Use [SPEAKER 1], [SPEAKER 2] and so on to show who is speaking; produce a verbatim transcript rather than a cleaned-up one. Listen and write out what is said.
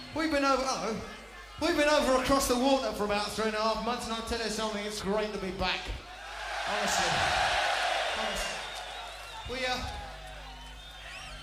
[SPEAKER 1] we've been over, oh, we've been over across the water for about three and a half months, and I tell you something, it's great to be back. Honestly. Honestly. We, uh,